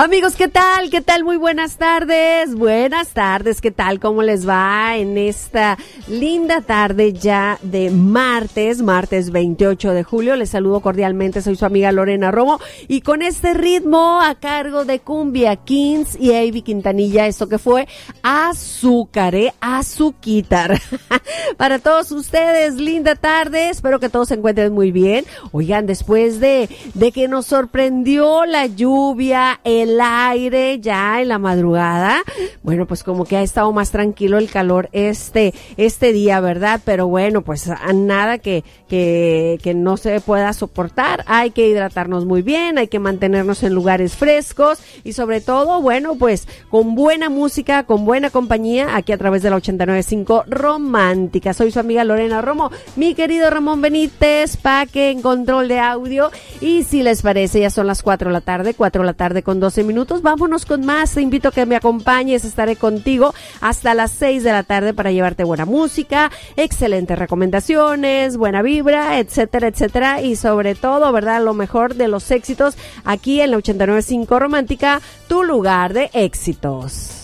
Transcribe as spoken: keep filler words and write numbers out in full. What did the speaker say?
Amigos, ¿qué tal? ¿Qué tal? Muy buenas tardes. Buenas tardes, ¿qué tal? ¿Cómo les va en esta linda tarde ya de martes, martes veintiocho de julio? Les saludo cordialmente, soy su amiga Lorena Romo y con este ritmo a cargo de Cumbia Kings y Avi Quintanilla, esto que fue Azúcar, ¿eh? Azuquitar. Para todos ustedes, linda tarde, espero que todos se encuentren muy bien. Oigan, después de, de que nos sorprendió la lluvia, el aire ya en la madrugada, bueno, pues como que ha estado más tranquilo el calor este este día, ¿verdad? Pero bueno, pues nada que que que no se pueda soportar. Hay que hidratarnos muy bien, hay que mantenernos en lugares frescos y sobre todo, bueno, pues con buena música, con buena compañía aquí a través de la ochenta y nueve punto cinco Romántica. Soy su amiga Lorena Romo, mi querido Ramón Benítez, Paque en control de audio, y si les parece ya son las cuatro de la tarde, cuatro de la tarde con doce minutos, vámonos con más. Te invito a que me acompañes, estaré contigo hasta las seis de la tarde para llevarte buena música, excelentes recomendaciones, buena vibra, etcétera, etcétera, y sobre todo, ¿verdad?, lo mejor de los éxitos aquí en la ochenta y nueve punto cinco Romántica, tu lugar de éxitos.